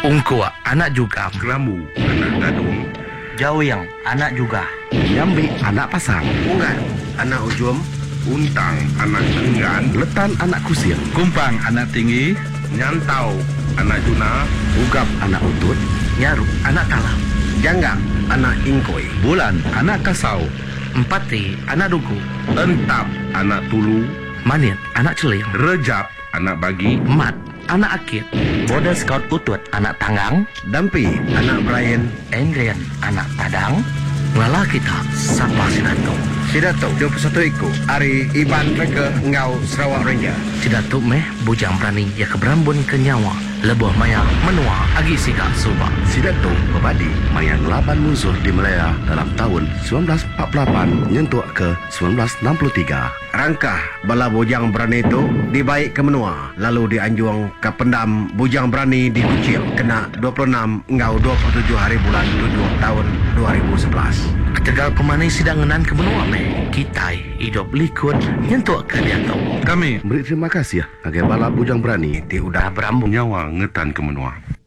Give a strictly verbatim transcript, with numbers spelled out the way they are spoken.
Ungkua, anak juga. Keramu, anak gadung. Jawing, anak juga. Nyambi, anak pasang. Unggan, anak ujum. Untang, anak enggan. Letan, anak kusir. Kumpang, anak tinggi. Nyantau, anak juna. Ugap, anak utut. Nyaru, anak talam. Jangga, anak ingkoi. Bulan, anak kasau. Empati, anak dugu. Entap, anak tulu. Manit, anak celing. Rejap, anak bagi. Mat, anak akit. Border Scout utut, anak tanggang. Dampi, anak Brian. Engren, anak padang. Ngala kita, sapa Sidato. Sidato, dua puluh satu iku. Ari Iban Reke Ngau Sarawak Ranger. Sidato meh bujang berani ya keberambun ke nyawa. Lebuh maya menua agi sika suba. Sidato berbadi mayan laban musuh di Malaya dalam tahun seribu sembilan ratus empat puluh lapan nyentuk ke seribu sembilan ratus enam puluh tiga. Rangkah bala bujang berani itu dibaik ke menua. Lalu dianjuang ke pendam bujang berani di Kucing. Kena dua puluh enam Ngau dua puluh tujuh hari bulan tujuh tahun dua ribu sebelas. Ketegal kemana sidangenan ke menua meh. Kita hidup likud nyentuk ke dia tau. Kami Beri terima kasih ya agar bala bujang berani Ti udah Berambung. Nyawa ngetan ke menua.